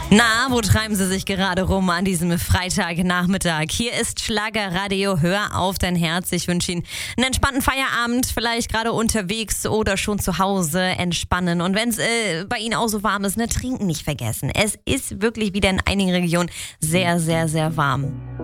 Na, wo treiben Sie sich gerade rum an diesem Freitagnachmittag? Hier ist Schlagerradio, hör auf dein Herz. Ich wünsche Ihnen einen entspannten Feierabend, vielleicht gerade unterwegs oder schon zu Hause entspannen. Und wenn es bei Ihnen auch so warm ist, trinken nicht vergessen. Es ist wirklich wieder in einigen Regionen sehr, sehr, sehr warm.